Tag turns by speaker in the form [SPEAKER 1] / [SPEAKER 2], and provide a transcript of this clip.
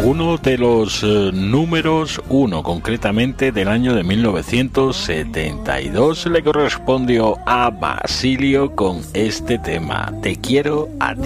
[SPEAKER 1] Uno de los números uno, concretamente del año de 1972, le correspondió a Basilio con este tema, Te quiero a ti.